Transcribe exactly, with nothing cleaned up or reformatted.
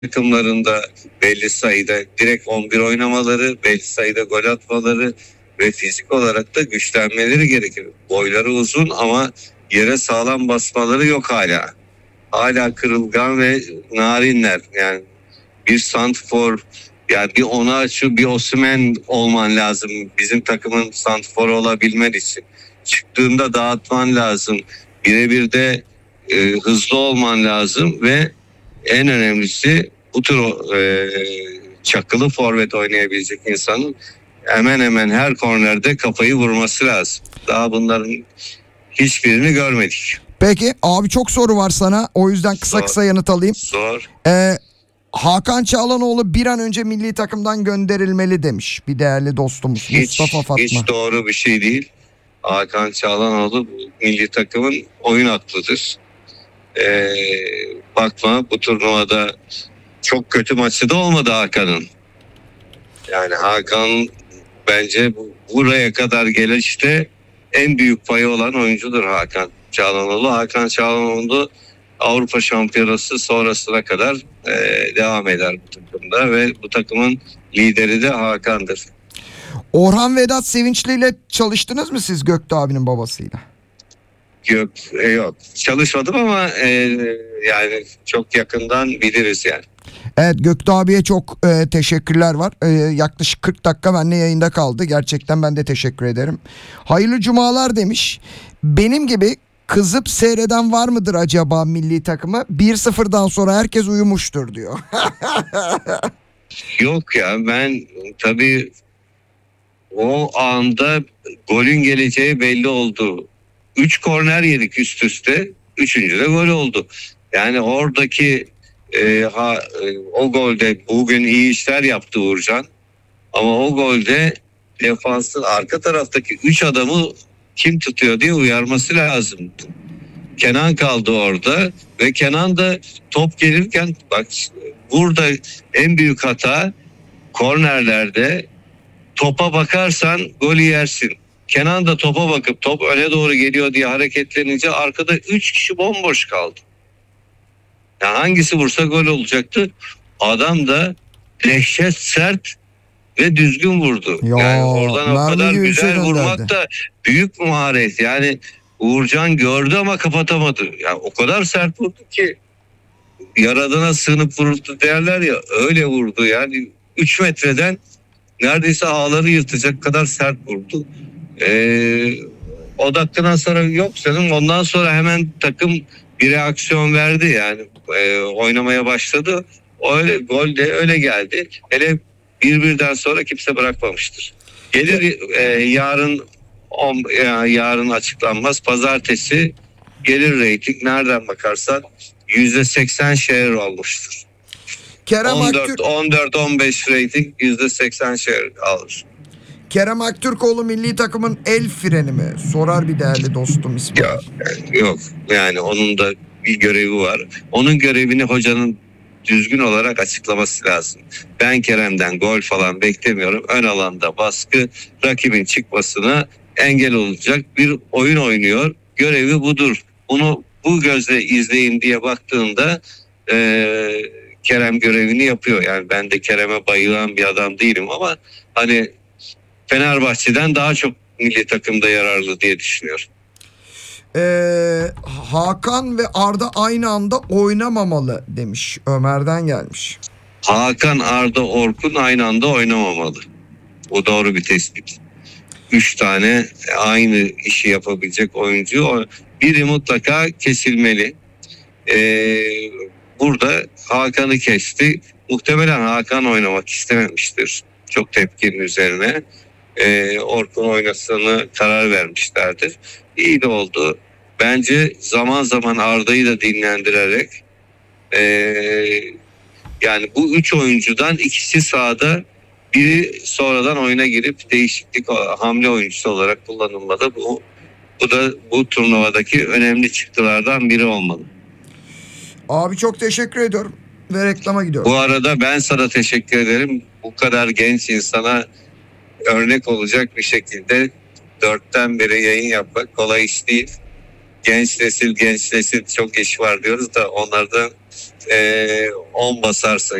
takımlarında belli sayıda direkt on bir oynamaları, belli sayıda gol atmaları ve fizik olarak da güçlenmeleri gerekir. Boyları uzun ama yere sağlam basmaları yok hala. Hala kırılgan ve narinler. Yani bir santrfor, yani bir Onaçu, bir Osimhen olman lazım bizim takımın santrforu olabilmen için. Çıktığında dağıtman lazım. Birebir de e, hızlı olman lazım ve en önemlisi bu tür e, çakılı forvet oynayabilecek insanın hemen hemen her kornerde kafayı vurması lazım. Daha bunların hiçbirini görmedik. Peki abi, çok soru var sana. O yüzden kısa Zor. kısa yanıt alayım. Zor. Ee, Hakan Çalhanoğlu bir an önce milli takımdan gönderilmeli demiş bir değerli dostumuz Hiç, Mustafa Fatma. hiç doğru bir şey değil. Hakan Çalhanoğlu milli takımın oyun aklıdır. Ee, bakma bu turnuvada çok kötü maçı da olmadı Hakan'ın. Yani Hakan bence bu, buraya kadar gelişte en büyük payı olan oyuncudur Hakan Çalhanoğlu. Hakan Çalhanoğlu Avrupa Şampiyonası sonrasına kadar e, devam eder bu takımda ve bu takımın lideri de Hakan'dır. Orhan Vedat Sevinçli ile çalıştınız mı siz, Göktuğ abinin babasıyla? Yok, e, yok. Çalışmadım ama e, yani çok yakından biliriz yani. Evet, Göktuğ abiye çok e, teşekkürler var. E, yaklaşık kırk dakika benimle yayında kaldı. Gerçekten ben de teşekkür ederim. Hayırlı cumalar demiş. Benim gibi kızıp seyreden var mıdır acaba milli takımı? bir sıfırdan sonra herkes uyumuştur diyor. Yok ya, ben tabii o anda golün geleceği belli oldu. Üç korner yedik üst üste. Üçüncü de gol oldu. Yani oradaki e, ha, e, o golde bugün iyi işler yaptı Uğurcan. Ama o golde defansın arka taraftaki üç adamı kim tutuyor diye uyarması lazımdı. Kenan kaldı orada ve Kenan da top gelirken, bak burada en büyük hata kornerlerde topa bakarsan golü yersin. Kenan da topa bakıp top öne doğru geliyor diye hareketlenince arkada üç kişi bomboş kaldı. Yani hangisi vursa gol olacaktı. Adam da dehşet sert ve düzgün vurdu. Ya, yani oradan o kadar güzel şey vurmak da büyük maharet. Yani Uğurcan gördü ama kapatamadı. Yani o kadar sert vurdu ki yaradana sığınıp vurdu derler ya, öyle vurdu. Yani üç metreden neredeyse ağları yırtacak kadar sert vurdu. Ee, o dakikadan sonra yok canım. Ondan sonra hemen takım bir reaksiyon verdi. Yani e, oynamaya başladı. Öyle gol de öyle geldi. Hele bir birden sonra kimse bırakmamıştır. Gelir e, yarın on, e, yarın açıklanmaz. Pazartesi gelir reyting. Nereden bakarsan yüzde seksen share olmuştur. Kerem on dört Aktürk, on dört on beş rating yüzde seksen share alır. Kerem Aktürkoğlu milli takımın el freni mi? Sorar bir değerli dostum İsmail. Ya, yok yani onun da bir görevi var. Onun görevini hocanın düzgün olarak açıklaması lazım. Ben Kerem'den gol falan beklemiyorum. Ön alanda baskı, rakibin çıkmasına engel olacak bir oyun oynuyor. Görevi budur. Bunu bu gözle izleyin diye baktığında e, Kerem görevini yapıyor. Yani ben de Kerem'e bayılan bir adam değilim ama hani Fenerbahçe'den daha çok milli takımda yararlı diye düşünüyorum. Ee, Hakan ve Arda aynı anda oynamamalı demiş. Ömer'den gelmiş. Hakan, Arda, Orkun aynı anda oynamamalı. O doğru bir tespit. Üç tane aynı işi yapabilecek oyuncu, biri mutlaka kesilmeli. Ee, burada Hakan'ı kesti. Muhtemelen Hakan oynamak istememiştir. Çok tepkinin üzerine. Ee, Orkun oynasını karar vermişlerdir. İyi de oldu. Bence zaman zaman Arda'yı da dinlendirerek e, yani bu üç oyuncudan ikisi sahada, biri sonradan oyuna girip değişiklik hamle oyuncusu olarak kullanılmalı. Bu, bu da bu turnuvadaki önemli çıktılardan biri olmalı. Abi çok teşekkür ediyorum ve reklama gidiyorum. Bu arada ben sana teşekkür ederim. Bu kadar genç insana örnek olacak bir şekilde dörtten beri yayın yapmak kolay iş değil. Genç nesil genç nesil çok iş var diyoruz da onlardan on basarsın